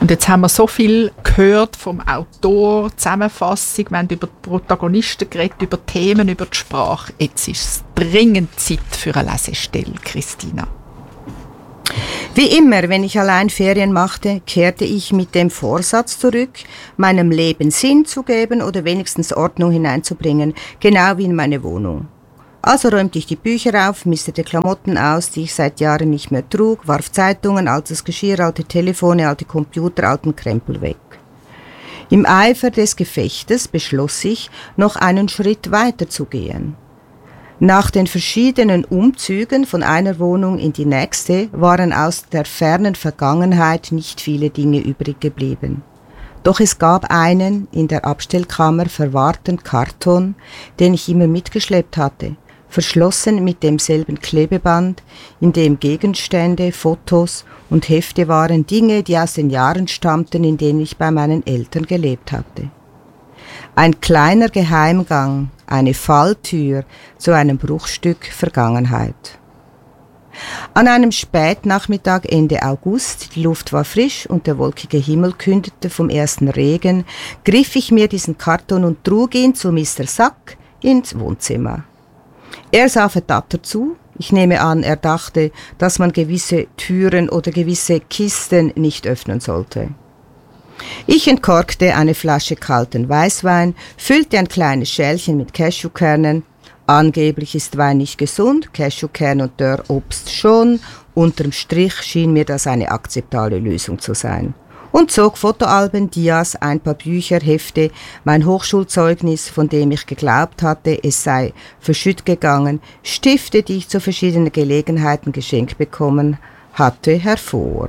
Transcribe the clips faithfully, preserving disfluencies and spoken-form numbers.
Und jetzt haben wir so viel gehört vom Autor, Zusammenfassung, wir haben über die Protagonisten geredet, über Themen, über die Sprache. Jetzt ist es dringend Zeit für eine Lesestelle, Christina. Wie immer, wenn ich allein Ferien machte, kehrte ich mit dem Vorsatz zurück, meinem Leben Sinn zu geben oder wenigstens Ordnung hineinzubringen, genau wie in meine Wohnung. Also räumte ich die Bücher auf, mistete Klamotten aus, die ich seit Jahren nicht mehr trug, warf Zeitungen, altes Geschirr, alte Telefone, alte Computer, alten Krempel weg. Im Eifer des Gefechtes beschloss ich, noch einen Schritt weiter zu gehen. Nach den verschiedenen Umzügen von einer Wohnung in die nächste waren aus der fernen Vergangenheit nicht viele Dinge übrig geblieben. Doch es gab einen in der Abstellkammer verwahrten Karton, den ich immer mitgeschleppt hatte, verschlossen mit demselben Klebeband, in dem Gegenstände, Fotos und Hefte waren, Dinge, die aus den Jahren stammten, in denen ich bei meinen Eltern gelebt hatte. Ein kleiner Geheimgang, eine Falltür zu einem Bruchstück Vergangenheit. An einem Spätnachmittag Ende August, die Luft war frisch und der wolkige Himmel kündete vom ersten Regen, griff ich mir diesen Karton und trug ihn zu Mister Sack ins Wohnzimmer. Er sah verdattert zu. Ich nehme an, er dachte, dass man gewisse Türen oder gewisse Kisten nicht öffnen sollte. Ich entkorkte eine Flasche kalten Weißwein, füllte ein kleines Schälchen mit Cashewkernen. Angeblich ist Wein nicht gesund, Cashewkern und Dörrobst schon. Unterm Strich schien mir das eine akzeptable Lösung zu sein. Und zog Fotoalben, Dias, ein paar Bücher, Hefte, mein Hochschulzeugnis, von dem ich geglaubt hatte, es sei verschütt gegangen, Stifte, die ich zu verschiedenen Gelegenheiten geschenkt bekommen hatte, hervor.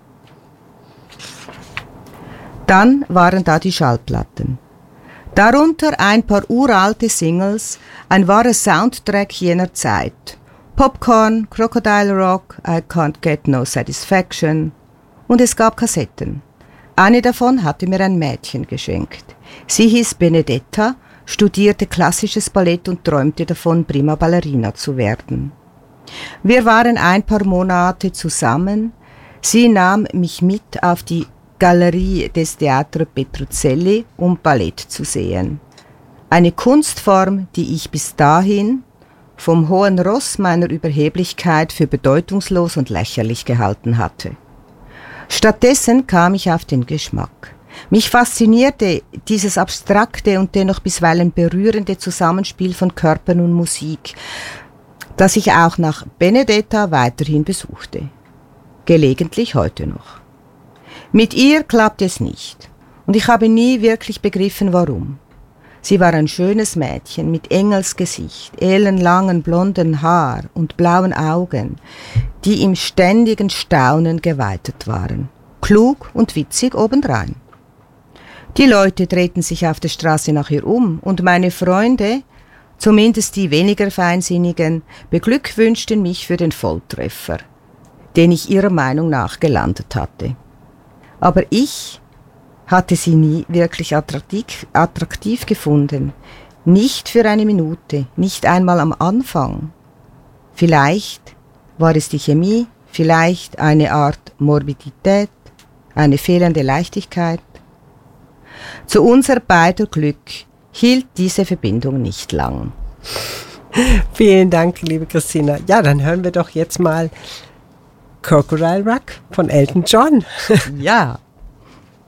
Dann waren da die Schallplatten. Darunter ein paar uralte Singles, ein wahrer Soundtrack jener Zeit. Popcorn, Crocodile Rock, I Can't Get No Satisfaction. Und es gab Kassetten. Eine davon hatte mir ein Mädchen geschenkt. Sie hieß Benedetta, studierte klassisches Ballett und träumte davon, prima Ballerina zu werden. Wir waren ein paar Monate zusammen. Sie nahm mich mit auf die Galerie des Teatro Petrozelli, um Ballett zu sehen. Eine Kunstform, die ich bis dahin vom hohen Ross meiner Überheblichkeit für bedeutungslos und lächerlich gehalten hatte. Stattdessen kam ich auf den Geschmack. Mich faszinierte dieses abstrakte und dennoch bisweilen berührende Zusammenspiel von Körpern und Musik, das ich auch nach Benedetta weiterhin besuchte. Gelegentlich heute noch. Mit ihr klappte es nicht und ich habe nie wirklich begriffen, warum. Sie war ein schönes Mädchen mit Engelsgesicht, ellenlangen blonden Haar und blauen Augen, die im ständigen Staunen geweitet waren. Klug und witzig obendrein. Die Leute drehten sich auf der Straße nach ihr um und meine Freunde, zumindest die weniger Feinsinnigen, beglückwünschten mich für den Volltreffer, den ich ihrer Meinung nach gelandet hatte. Aber ich hatte sie nie wirklich attraktiv, attraktiv gefunden. Nicht für eine Minute, nicht einmal am Anfang. Vielleicht war es die Chemie, vielleicht eine Art Morbidität, eine fehlende Leichtigkeit. Zu unser beider Glück hielt diese Verbindung nicht lang. Vielen Dank, liebe Christina. Ja, dann hören wir doch jetzt mal Crocodile Rock von Elton John. Ja.